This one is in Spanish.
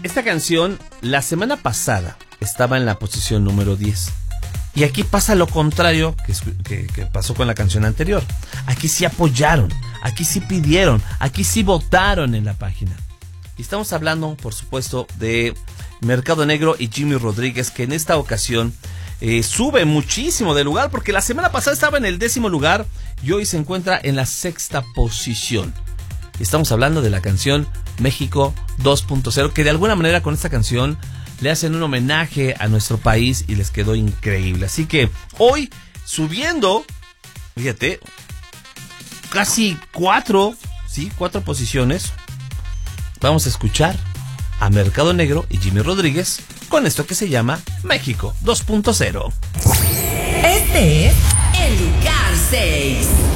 Esta canción la semana pasada estaba en la posición número 10. Y aquí pasa lo contrario que pasó con la canción anterior. Aquí sí apoyaron, aquí sí pidieron, aquí sí votaron en la página. Y estamos hablando, por supuesto, de Mercado Negro y Jimmy Rodríguez, que en esta ocasión sube muchísimo de lugar, porque la semana pasada estaba en el 10º lugar y hoy se encuentra en la 6ª posición. Estamos hablando de la canción México 2.0, que de alguna manera con esta canción le hacen un homenaje a nuestro país y les quedó increíble. Así que hoy subiendo, fíjate, casi 4 posiciones, vamos a escuchar a Mercado Negro y Jimmy Rodríguez con esto que se llama México 2.0. Este es el lugar 6.